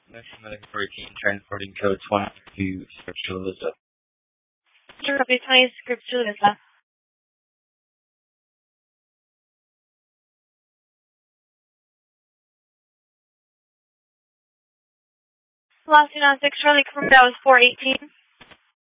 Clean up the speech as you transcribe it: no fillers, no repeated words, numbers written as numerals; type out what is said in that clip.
Medic 14, transporting code 22, Scripture Elizabeth. Copy 20, Scripture Elizabeth. Velocity 96, Charlie, confirm that was 418.